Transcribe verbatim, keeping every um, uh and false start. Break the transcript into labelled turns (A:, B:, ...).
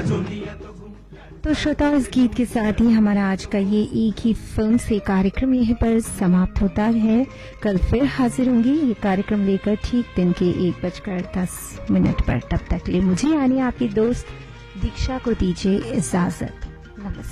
A: तो श्रोता, इस गीत के साथ ही हमारा आज का ये एक ही फिल्म से कार्यक्रम यहीं पर समाप्त होता है। कल फिर हाजिर होंगी ये कार्यक्रम लेकर ठीक दिन के एक बजकर दस मिनट पर। तब तक के लिए मुझे यानी आपकी दोस्त दीक्षा को दीजिए इजाजत। नमस्कार।